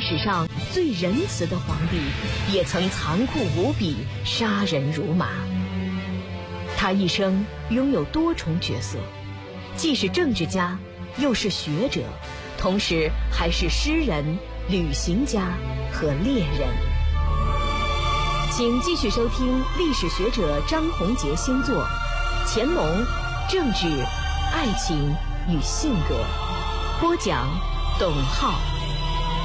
史上最仁慈的皇帝，也曾残酷无比，杀人如麻。他一生拥有多重角色，既是政治家，又是学者，同时还是诗人、旅行家和猎人。请继续收听历史学者张宏杰新作《乾隆：政治、爱情与性格》，播讲董浩。